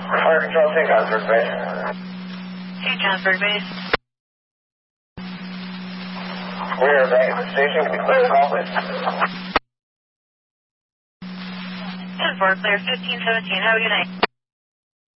Fire Control, take Johnsburg Base. Take Johnsburg Base. We are back at the station. Can you clear the call, please? 10-4, clear 1517. Have a good night.